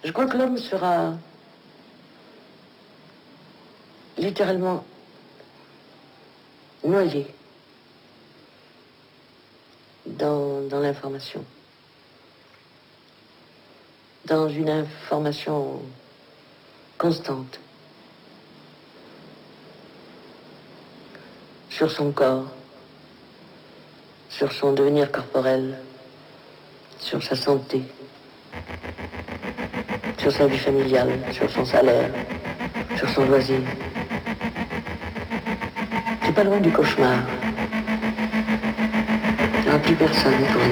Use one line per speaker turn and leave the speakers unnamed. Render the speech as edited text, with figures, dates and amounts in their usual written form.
Je crois que l'homme sera littéralement noyé dans l'information. Dans une information constante sur son corps, sur son devenir corporel, sur sa santé, sur sa vie familiale, sur son salaire, sur son loisir. C'est pas loin du cauchemar. Il n'y aura plus personne pour